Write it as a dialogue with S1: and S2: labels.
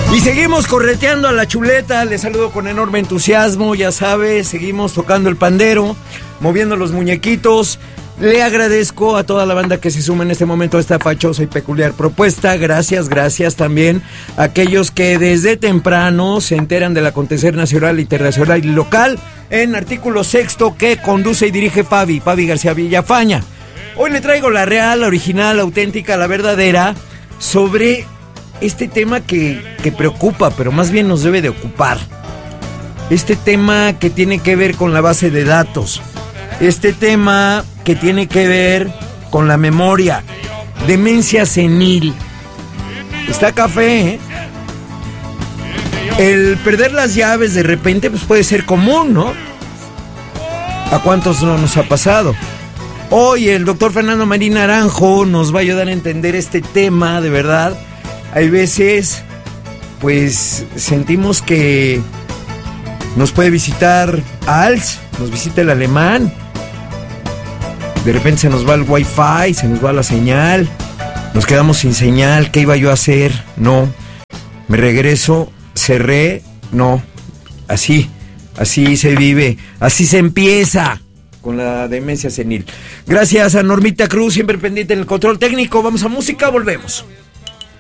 S1: Y seguimos correteando a la chuleta, les saludo con enorme entusiasmo, ya sabes, seguimos tocando el pandero, moviendo los muñequitos. Le agradezco a toda la banda que se suma en este momento a esta fachosa y peculiar propuesta. Gracias también a aquellos que desde temprano se enteran del acontecer nacional, internacional y local en Artículo Sexto, que conduce y dirige Fabi García Villafaña. Hoy le traigo la real, la original, la auténtica, la verdadera, sobre este tema que preocupa, pero más bien nos debe de ocupar. Este tema que tiene que ver con la base de datos. Este tema que tiene que ver con la memoria. Demencia senil. Está café, ¿eh? El perder las llaves de repente pues puede ser común, ¿no? ¿A cuántos no nos ha pasado? Hoy el doctor Fernando Marín Naranjo nos va a ayudar a entender este tema, de verdad. Hay veces, pues, sentimos que nos puede visitar Als, nos visita el alemán. De repente se nos va el wifi, se nos va la señal, nos quedamos sin señal. ¿Qué iba yo a hacer? No. Me regreso, cerré, no. Así se vive, así se empieza con la demencia senil. Gracias a Normita Cruz, siempre pendiente en el control técnico. Vamos a música, volvemos.